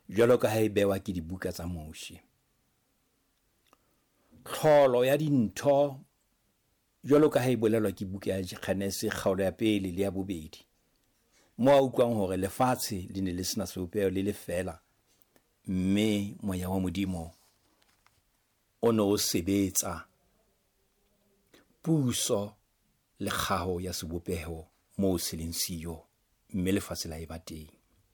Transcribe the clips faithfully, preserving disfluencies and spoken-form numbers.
jwalo ka ha e bewa ke dibuka tsa Moshe. Tlholo ya dintho jwalo ka ha e bolelwa ke buka ya Genesis kgaolo ya pele le ya bobedi, mo a utlwang hore lefatshe le ne le sena sebopeho le le fela, mme moya wa Modimo o ne o sebetsa puso le kgaho ya sebopeho mo se leng siyo, mme lefatshe la eba teng.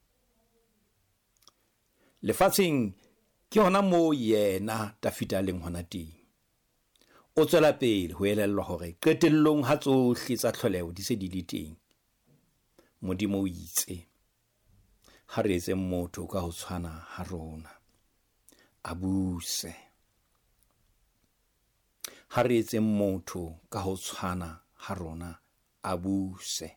Lefatsheng ke hona mo yena Dafita a leng hona teng. O tswela pele ho elellwa hore qetellong ha tsohle tsa tlholeho di se di le teng, Modimo o itse ha re etse motho ka ho tshwana ha rona, a buse. Ha re etse motho ka ho tshwana ha rona, a buse.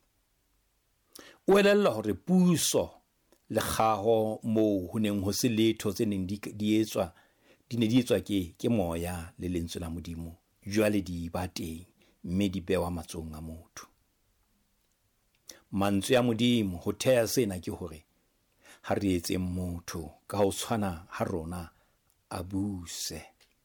O elellwa hore puso le kgaho mo ho neng ho se letho tse neng di etswa di ne di etswa ke ke moya le lentswe la Modimo, jwale di ba teng mme di bewa matsohong a motho. Mantswe ya Modimo ho thea sena ke hore ha re etse motho ka ho tshwana ha rona, a buse.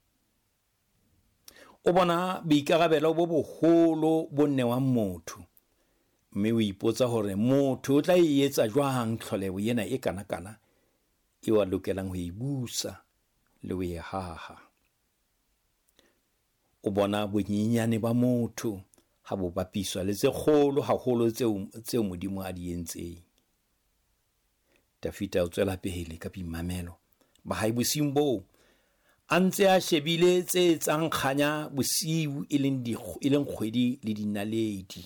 O bona boikarabelo bo boholo bo nnewang motho, mme o ipotsa hore motho o tla e etsa jwang tlholeho ena e kana-kana e wa lokelang ho e busa le ho e haha. O bona bonyenyane ba motho ha bo bapiswa le tse kgolo haholo tseo tseo Modimo a di entseng. Dafita o tswela pele ka boimamelo ba hae bosiung boo, a ntse a shebile tse tsang kganya bosiu e leng e leng kgwedi le dinaledi.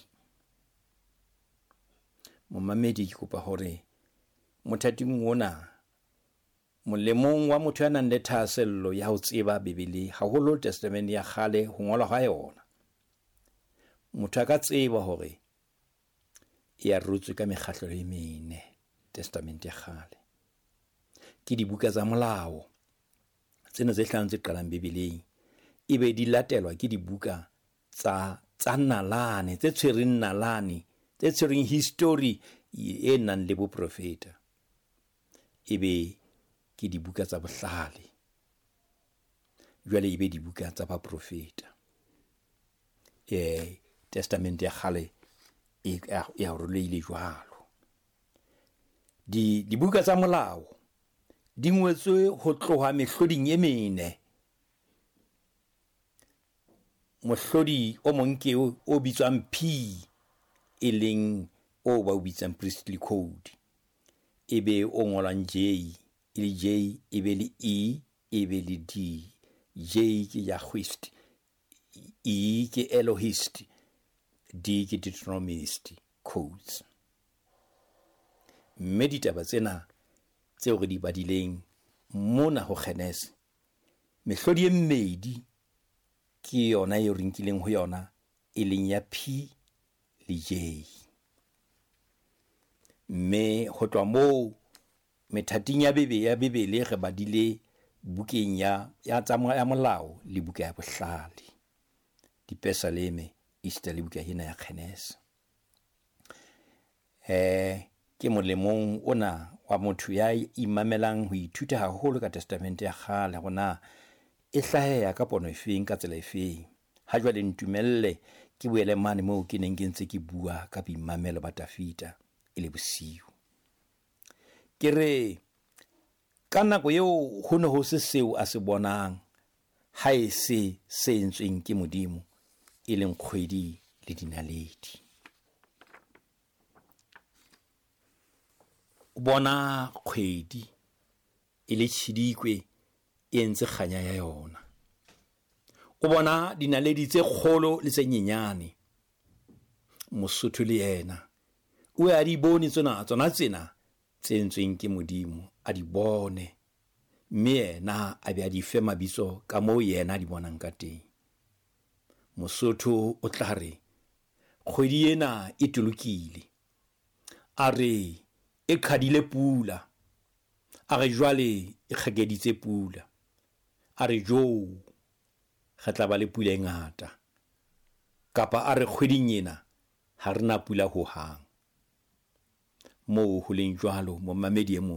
Momamedi ke kopa hore mothating ona, molemong wa motho ya nang le thahasello ya ho tseba Bebele, haholo Testament ya kgale ho ngolwa ha yona, motho a ka tseba hore e arotswe ka mekgatlo e mene. Testament ya kgale ke dibuka tsa molao tsena tse hlano tse qalang Bebeleng, ebe di latelwa ke dibuka tsa tsa nalane tse tshwereng nalane, tse tshwereng history e nang le boprofeta, ebe ke dibuka tsa bohlale, jwale ebe dibuka tsa baprofeta. eh Testament ya kgale e ya roleile jwalo. Di dibuka tsa molao di ngwetswe ho tloha mehloding e mene. Mohlodi o monke o bitswang P, e leng o ba o bitsang priestly code, ebe o ngolwang J, e le J, ebe le E, ebe le D. J ke Yahwist, E ke Elohist, D ke Deuteronomist codes. Mme ditaba tsena tseo re di badileng mona ho Genesis, mehlodi e mmedi ke yona e rinkileng ho yona, e leng ya P le J. Mme ho tloha moo methating ya bebe ya Bebele re badile bukeng ya ya tsamaya ya molao le buka ya bohlale, dipesaleme Easter le buka hina ya Genesis. eh ke molemong ona wa motho ya imamelang ho ithuta haholo ka Testament ya kgale, hona e hlaheya ka pono efeng ka tsela efeng. Ha jwale ntumelle ke boele mane moo ke neng ke ntse ke bua ka boimamelo ba Dafita e le bosiu. Ke re ka nako eo ho ne ho se seo a se bonang, ha e se se entsweng ke Modimo, e leng kgwedi le dinaledi. O bona kgwedi e le tshidikwe e entse kganya ya yona. O bona dinaledi tse kgolo le tse nyenyane. Mosotho le yena o a di bone tsona tsona tsena tse entsweng ke Modimo, a di bone, mme yena a be a di fe mabitso ka moo yena a di bonang ka teng. Mosotho o tla re kgwedi ena e tulukile, a re e qhadile pula, a re jwale e kgegeditse pula, a re jo re tla ba le pula e ngata, kapa a re kgweding ena ha rena pula ho hang. Moo ho leng jwalo momamedi e mong